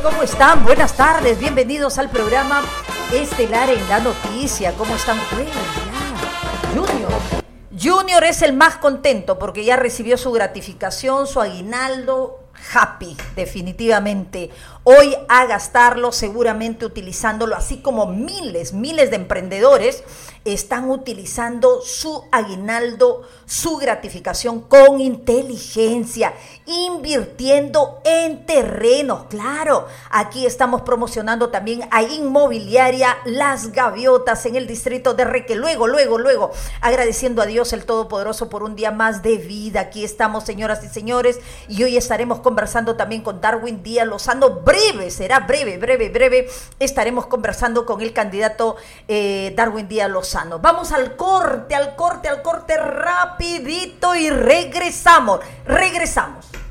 ¿cómo están? Buenas tardes, bienvenidos al programa Estelar en la Noticia. ¿Cómo están? Junior es el más contento porque ya recibió su gratificación, su aguinaldo. Happy, definitivamente. Hoy a gastarlo, seguramente utilizándolo, así como miles de emprendedores están utilizando su aguinaldo, su gratificación con inteligencia, invirtiendo en terrenos. Claro, aquí estamos promocionando también a Inmobiliaria Las Gaviotas en el distrito de Reque. Luego, agradeciendo a Dios el Todopoderoso por un día más de vida. Aquí estamos, señoras y señores, y hoy estaremos conversando también con Darwin Díaz Lozano. Será breve. Estaremos conversando con el candidato Darwin Díaz Lozano. Vamos al corte rapidito y regresamos.